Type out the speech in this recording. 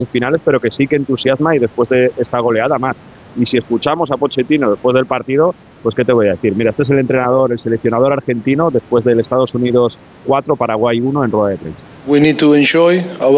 finales, pero que sí que entusiasma y después de esta goleada más. Y si escuchamos a Pochettino después del partido, pues qué te voy a decir. Mira, este es el entrenador, el seleccionador argentino después del Estados Unidos 4, Paraguay 1 en rueda de prensa. We need to enjoy our